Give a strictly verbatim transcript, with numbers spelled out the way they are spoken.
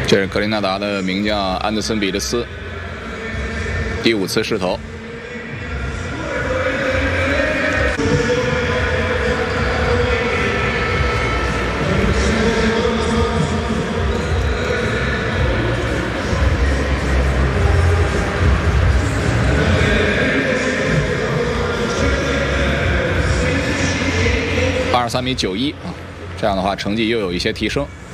这是格林纳达的名将安德森·比利斯，第五次试投。二十三米九一啊，这样的话成绩又有一些提升。